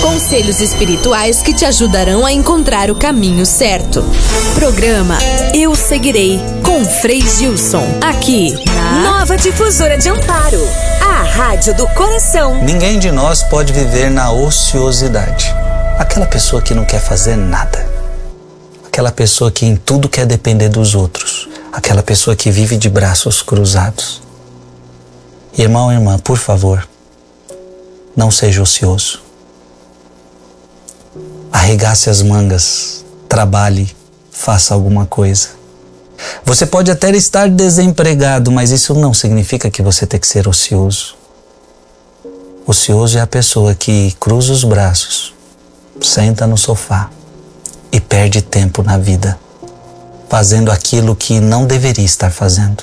Conselhos espirituais que te ajudarão a encontrar o caminho certo. Programa Eu Seguirei, com Frei Gilson. Aqui na Nova Difusora de Amparo, a rádio do coração. Ninguém de nós pode viver na ociosidade. Aquela pessoa que não quer fazer nada. Aquela pessoa que em tudo quer depender dos outros. Aquela pessoa que vive de braços cruzados. Irmão, irmã, por favor, não seja ocioso. Arregace as mangas, trabalhe, faça alguma coisa. Você pode até estar desempregado, mas isso não significa que você tem que ser ocioso. Ocioso é a pessoa que cruza os braços, senta no sofá e perde tempo na vida, fazendo aquilo que não deveria estar fazendo.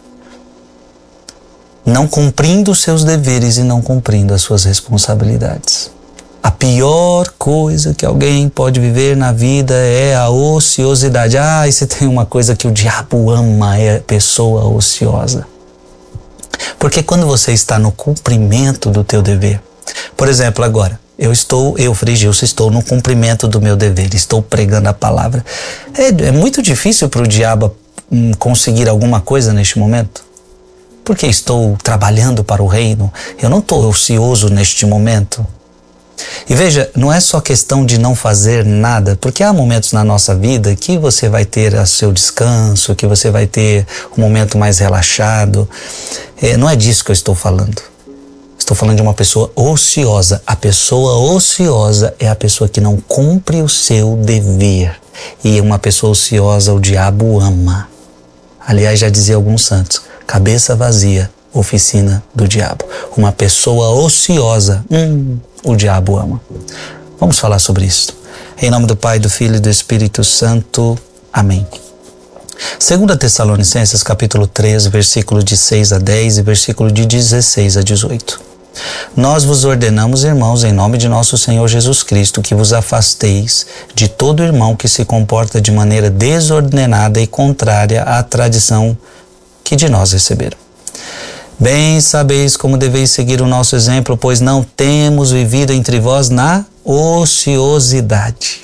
Não cumprindo os seus deveres e não cumprindo as suas responsabilidades. A pior coisa que alguém pode viver na vida é a ociosidade. E se tem uma coisa que o diabo ama, é a pessoa ociosa. Porque quando você está no cumprimento do teu dever, por exemplo, agora, eu, Frei Gilson, estou no cumprimento do meu dever, estou pregando a palavra. É muito difícil para o diabo conseguir alguma coisa neste momento. Porque estou trabalhando para o reino, eu não estou ocioso neste momento. E veja, não é só questão de não fazer nada, porque há momentos na nossa vida que você vai ter o seu descanso, que você vai ter um momento mais relaxado. Não é disso que eu estou falando. Estou falando de uma pessoa ociosa. A pessoa ociosa é a pessoa que não cumpre o seu dever. E uma pessoa ociosa o diabo ama. Aliás, já dizia alguns santos, cabeça vazia, oficina do diabo. Uma pessoa ociosa, o diabo ama. Vamos falar sobre isso. Em nome do Pai, do Filho e do Espírito Santo. Amém. 2 Tessalonicenses, capítulo 13, versículo de 6 a 10 e versículo de 16 a 18. Nós vos ordenamos, irmãos, em nome de nosso Senhor Jesus Cristo, que vos afasteis de todo irmão que se comporta de maneira desordenada e contrária à tradição que de nós receberam. Bem sabeis como deveis seguir o nosso exemplo, pois não temos vivido entre vós na ociosidade.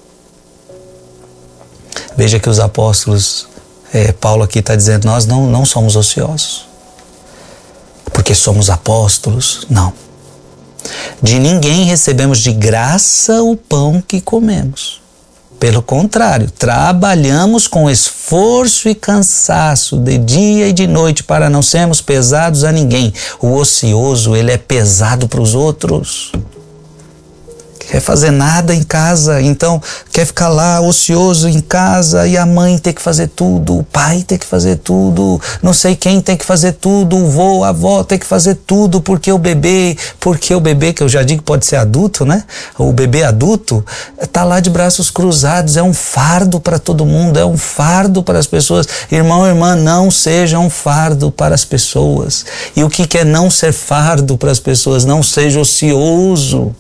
Veja que os apóstolos, Paulo aqui está dizendo, nós não somos ociosos. Porque somos apóstolos? Não. De ninguém recebemos de graça o pão que comemos. Pelo contrário, trabalhamos com esforço e cansaço de dia e de noite para não sermos pesados a ninguém. O ocioso, ele é pesado para os outros. Quer fazer nada em casa, então quer ficar lá ocioso em casa e a mãe tem que fazer tudo, o pai tem que fazer tudo, não sei quem tem que fazer tudo, o vô, a avó tem que fazer tudo, porque o bebê, que eu já digo pode ser adulto, né? O bebê adulto tá lá de braços cruzados, é um fardo para todo mundo, é um fardo para as pessoas. Irmão, irmã, não seja um fardo para as pessoas. E o que é não ser fardo para as pessoas? Não seja ocioso.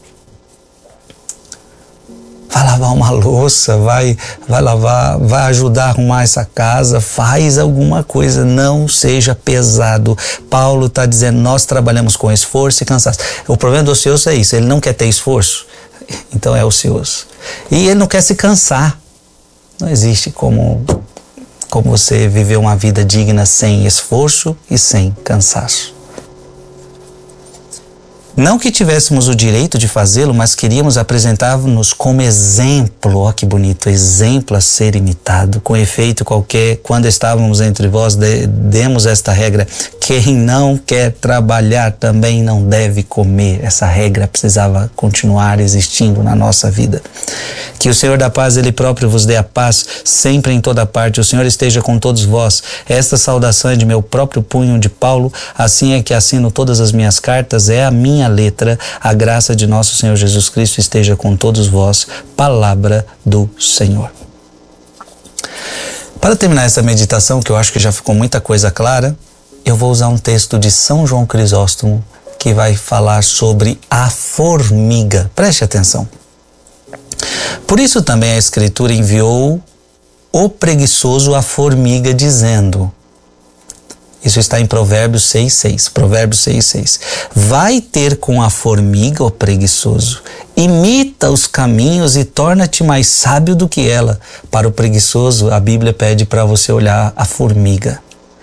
Vai lavar uma louça, vai lavar, vai ajudar a arrumar essa casa, faz alguma coisa, não seja pesado. Paulo está dizendo, nós trabalhamos com esforço e cansaço. O problema do ocioso é isso, ele não quer ter esforço, então é ocioso. E ele não quer se cansar. Não existe como você viver uma vida digna sem esforço e sem cansaço. Não que tivéssemos o direito de fazê-lo, mas queríamos apresentar-nos como exemplo, ó que bonito, exemplo a ser imitado. Com efeito qualquer, quando estávamos entre vós, demos esta regra, quem não quer trabalhar também não deve comer. Essa regra precisava continuar existindo na nossa vida. Que o Senhor da paz, Ele próprio vos dê a paz, sempre em toda parte. O Senhor esteja com todos vós. Esta saudação é de meu próprio punho de Paulo, assim é que assino todas as minhas cartas, é a minha letra. A graça de nosso Senhor Jesus Cristo esteja com todos vós. Palavra do Senhor. Para terminar essa meditação, que eu acho que já ficou muita coisa clara, eu vou usar um texto de São João Crisóstomo que vai falar sobre a formiga. Preste atenção. Por isso também a Escritura enviou o preguiçoso à formiga, dizendo, Isso está em Provérbios 6:6. Provérbios 6:6. Vai ter com a formiga, ó preguiçoso. Imita os caminhos e torna-te mais sábio do que ela. Para o preguiçoso, a Bíblia pede para você olhar a formiga.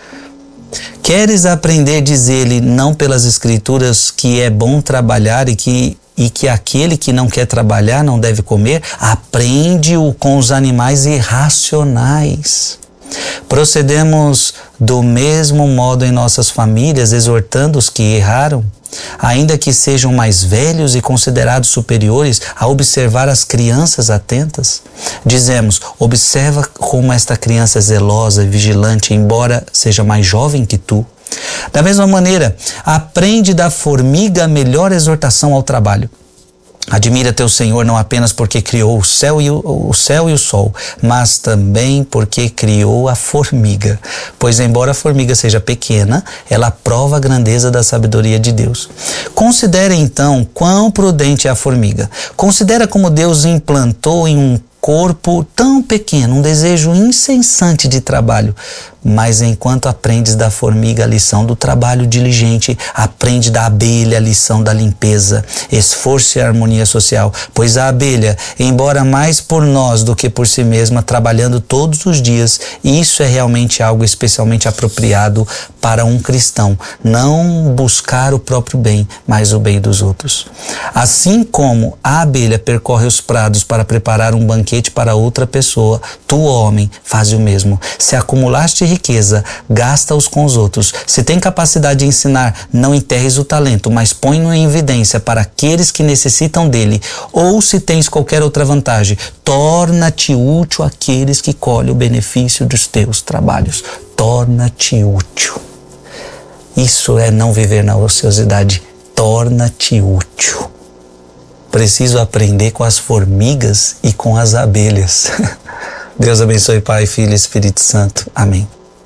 Queres aprender, diz ele, não pelas escrituras, que é bom trabalhar e que aquele que não quer trabalhar não deve comer? Aprende-o com os animais irracionais. Procedemos do mesmo modo em nossas famílias, exortando os que erraram, ainda que sejam mais velhos e considerados superiores, a observar as crianças atentas. Dizemos, observa como esta criança é zelosa e vigilante, embora seja mais jovem que tu. Da mesma maneira, aprende da formiga a melhor exortação ao trabalho. Admira teu Senhor não apenas porque criou o céu e o sol, mas também porque criou a formiga. Pois embora a formiga seja pequena, ela prova a grandeza da sabedoria de Deus. Considere então quão prudente é a formiga. Considera como Deus implantou em um corpo tão pequeno um desejo incessante de trabalho. Mas enquanto aprendes da formiga a lição do trabalho diligente, aprende da abelha a lição da limpeza, esforço e harmonia social. Pois a abelha, embora mais por nós do que por si mesma, trabalhando todos os dias, isso é realmente algo especialmente apropriado para um cristão. Não buscar o próprio bem, mas o bem dos outros. Assim como a abelha percorre os prados para preparar um banquete para outra pessoa, tu, homem, faz o mesmo. Se acumulaste riqueza, gasta-os com os outros. Se tem capacidade de ensinar, não enterres o talento, mas põe-no em evidência para aqueles que necessitam dele. Ou se tens qualquer outra vantagem, torna-te útil àqueles que colhem o benefício dos teus trabalhos. Torna-te útil. Isso é não viver na ociosidade. Torna-te útil. Preciso aprender com as formigas e com as abelhas. Deus abençoe, Pai, Filho e Espírito Santo. Amém.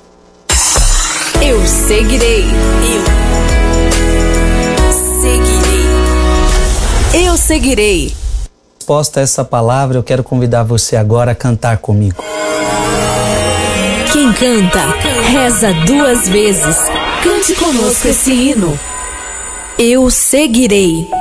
Eu seguirei. Eu seguirei. Resposta a essa palavra, eu quero convidar você agora a cantar comigo. Quem canta, reza 2 vezes. Cante conosco esse hino. Eu seguirei.